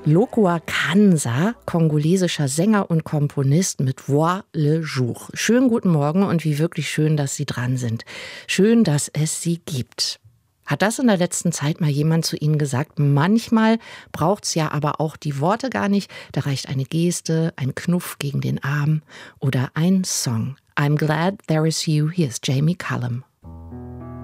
Lokua Kanza, kongolesischer Sänger und Komponist mit Voir le Jour. Schönen guten Morgen und wie wirklich schön, dass Sie dran sind. Schön, dass es Sie gibt. Hat das in der letzten Zeit mal jemand zu Ihnen gesagt? Manchmal braucht's ja aber auch die Worte gar nicht. Da reicht eine Geste, ein Knuff gegen den Arm oder ein Song. I'm glad there is you. Hier ist Jamie Cullum.